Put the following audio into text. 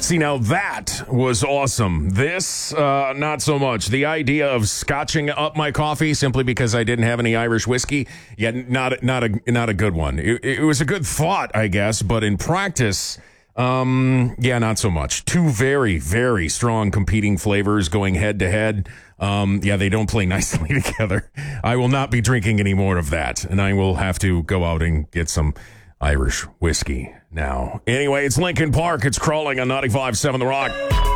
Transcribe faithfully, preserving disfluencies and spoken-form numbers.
See, now that was awesome. This, uh, not so much. The idea of scotching up my coffee simply because I didn't have any Irish whiskey, yeah, not, not, a, not a good one. It, it was a good thought, I guess, but in practice, um, yeah, not so much. Two very, very strong competing flavors going head to head. Um, yeah, they don't play nicely together. I will not be drinking any more of that, and I will have to go out and get some Irish whiskey now. Anyway, it's Linkin Park. It's Crawling on ninety-five point seven The Rock.